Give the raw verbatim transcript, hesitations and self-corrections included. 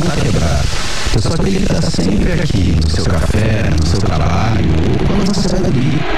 está quebrado. Eu só queria estar sempre aqui, no seu café, no seu trabalho, ou quando você vai dormir.